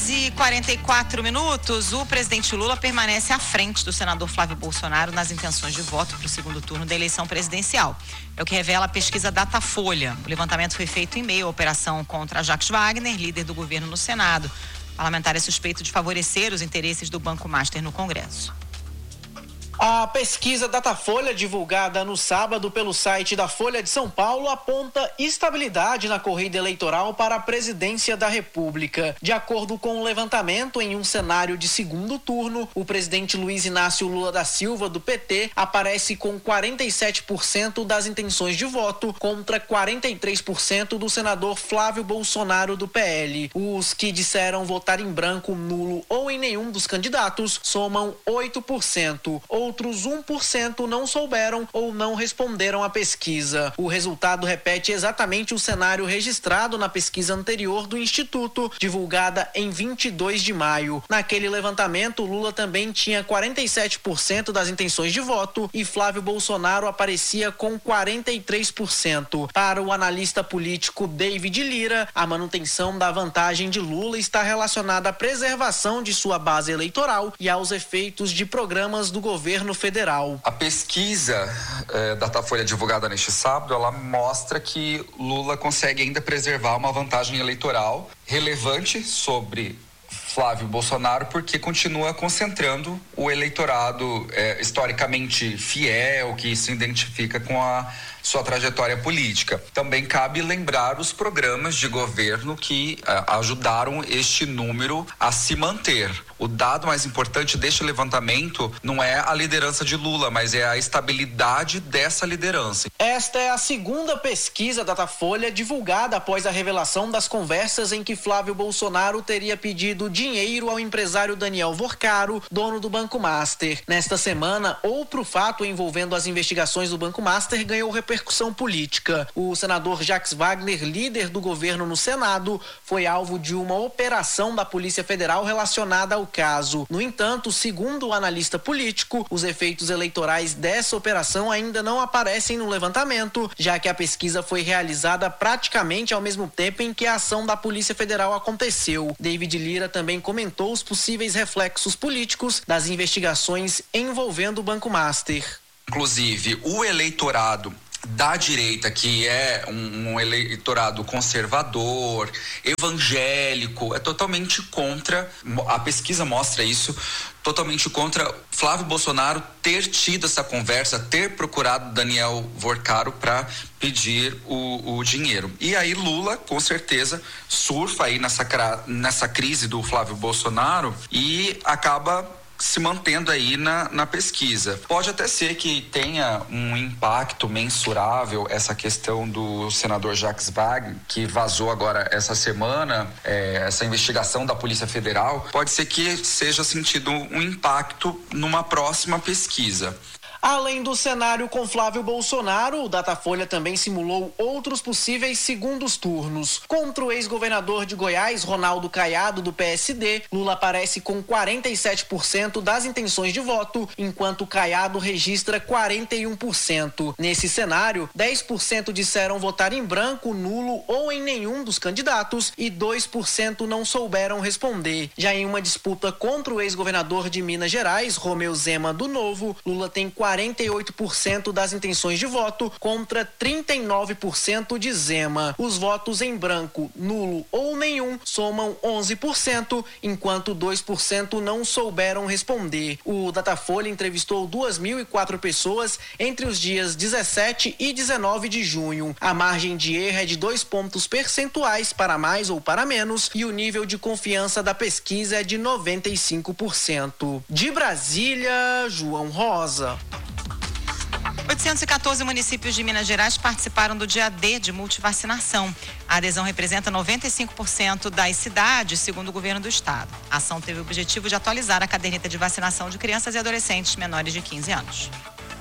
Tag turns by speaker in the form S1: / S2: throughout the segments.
S1: E 44 minutos, o presidente Lula permanece à frente do senador Flávio Bolsonaro nas intenções de voto para o segundo turno da eleição presidencial. É o que revela a pesquisa Datafolha. O levantamento foi feito em meio à operação contra Jacques Wagner, líder do governo no Senado. O parlamentar é suspeito de favorecer os interesses do Banco Master no Congresso.
S2: A pesquisa Datafolha, divulgada no sábado pelo site da Folha de São Paulo, aponta estabilidade na corrida eleitoral para a presidência da República. De acordo com o levantamento, em um cenário de segundo turno, o presidente Luiz Inácio Lula da Silva, do PT, aparece com 47% das intenções de voto contra 43% do senador Flávio Bolsonaro, do PL. Os que disseram votar em branco, nulo ou em nenhum dos candidatos somam 8%. Outros 1% não souberam ou não responderam à pesquisa. O resultado repete exatamente o cenário registrado na pesquisa anterior do Instituto, divulgada em 22 de maio. Naquele levantamento, Lula também tinha 47% das intenções de voto e Flávio Bolsonaro aparecia com 43%. Para o analista político David Lira, a manutenção da vantagem de Lula está relacionada à preservação de sua base eleitoral e aos efeitos de programas do governo federal.
S3: A pesquisa Datafolha divulgada neste sábado, ela mostra que Lula consegue ainda preservar uma vantagem eleitoral relevante sobre Flávio Bolsonaro, porque continua concentrando o eleitorado historicamente fiel, que se identifica com a sua trajetória política. Também cabe lembrar os programas de governo que ajudaram este número a se manter. O dado mais importante deste levantamento não é a liderança de Lula, mas é a estabilidade dessa liderança.
S2: Esta é a segunda pesquisa Datafolha divulgada após a revelação das conversas em que Flávio Bolsonaro teria pedido dinheiro ao empresário Daniel Vorcaro, dono do Banco Master. Nesta semana, outro fato envolvendo as investigações do Banco Master ganhou repercussão política. O senador Jacques Wagner, líder do governo no Senado, foi alvo de uma operação da Polícia Federal relacionada ao caso. No entanto, segundo o analista político, os efeitos eleitorais dessa operação ainda não aparecem no levantamento, já que a pesquisa foi realizada praticamente ao mesmo tempo em que a ação da Polícia Federal aconteceu. David Lira também comentou os possíveis reflexos políticos das investigações envolvendo o Banco Master.
S3: Inclusive, o eleitorado da direita, que é um eleitorado conservador, evangélico, é totalmente contra, a pesquisa mostra isso, totalmente contra Flávio Bolsonaro ter tido essa conversa, ter procurado Daniel Vorcaro para pedir o dinheiro. E aí Lula, com certeza, surfa aí nessa crise do Flávio Bolsonaro e acaba se mantendo aí na pesquisa. Pode até ser que tenha um impacto mensurável essa questão do senador Jacques Wagner, que vazou agora essa semana, essa investigação da Polícia Federal, pode ser que seja sentido um impacto numa próxima pesquisa.
S2: Além do cenário com Flávio Bolsonaro, o Datafolha também simulou outros possíveis segundos turnos. Contra o ex-governador de Goiás, Ronaldo Caiado, do PSD, Lula aparece com 47% das intenções de voto, enquanto Caiado registra 41%. Nesse cenário, 10% disseram votar em branco, nulo ou em nenhum dos candidatos e 2% não souberam responder. Já em uma disputa contra o ex-governador de Minas Gerais, Romeu Zema, do Novo, Lula tem 48% das intenções de voto contra 39% de Zema. Os votos em branco, nulo ou nenhum somam 11%, enquanto 2% não souberam responder. O Datafolha entrevistou 2.004 pessoas entre os dias 17 e 19 de junho. A margem de erro é de 2 pontos percentuais para mais ou para menos e o nível de confiança da pesquisa é de 95%. De Brasília, João Rosa.
S1: 814 municípios de Minas Gerais participaram do dia D de multivacinação. A adesão representa 95% das cidades, segundo o governo do estado. A ação teve o objetivo de atualizar a caderneta de vacinação de crianças e adolescentes menores de 15 anos.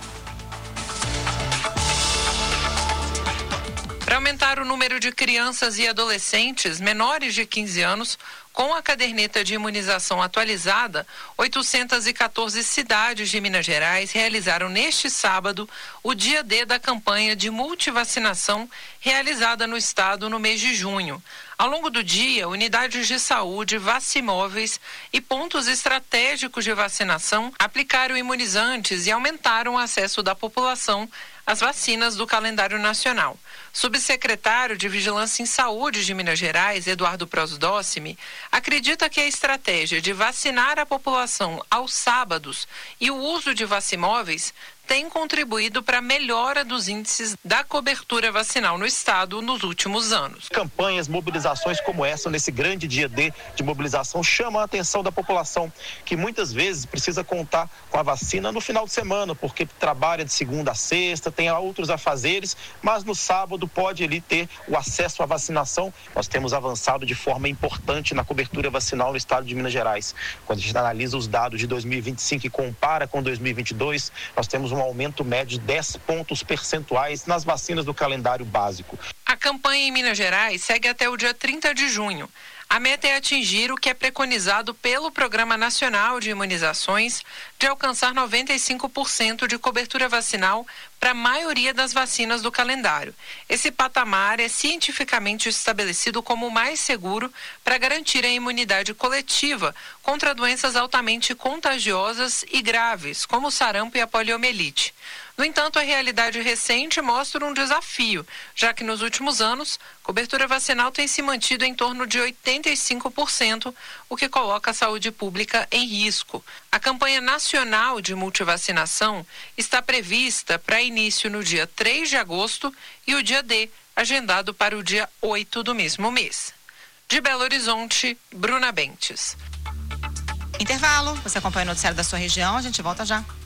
S4: Para aumentar o número de crianças e adolescentes menores de 15 anos, com a caderneta de imunização atualizada, 814 cidades de Minas Gerais realizaram neste sábado o dia D da campanha de multivacinação realizada no estado no mês de junho. Ao longo do dia, unidades de saúde, vacimóveis e pontos estratégicos de vacinação aplicaram imunizantes e aumentaram o acesso da população às vacinas do calendário nacional. Subsecretário de Vigilância em Saúde de Minas Gerais, Eduardo Prosdócimi, acredita que a estratégia de vacinar a população aos sábados e o uso de vacimóveis tem contribuído para a melhora dos índices da cobertura vacinal no estado nos últimos anos.
S5: Campanhas, mobilizações como essa, nesse grande dia D de mobilização, chamam a atenção da população, que muitas vezes precisa contar com a vacina no final de semana, porque trabalha de segunda a sexta, tem outros afazeres, mas no sábado pode ali ter o acesso à vacinação. Nós temos avançado de forma importante na cobertura vacinal no estado de Minas Gerais. Quando a gente analisa os dados de 2025 e compara com 2022, nós temos um aumento médio de 10 pontos percentuais nas vacinas do calendário básico.
S4: A campanha em Minas Gerais segue até o dia 30 de junho. A meta é atingir o que é preconizado pelo Programa Nacional de Imunizações de alcançar 95% de cobertura vacinal para a maioria das vacinas do calendário. Esse patamar é cientificamente estabelecido como o mais seguro para garantir a imunidade coletiva contra doenças altamente contagiosas e graves, como o sarampo e a poliomielite. No entanto, a realidade recente mostra um desafio, já que nos últimos anos, a cobertura vacinal tem se mantido em torno de 85%, o que coloca a saúde pública em risco. A campanha nacional de multivacinação está prevista para início no dia 3 de agosto e o dia D, agendado para o dia 8 do mesmo mês. De Belo Horizonte, Bruna Bentes.
S1: Intervalo, você acompanha o noticiário da sua região, a gente volta já.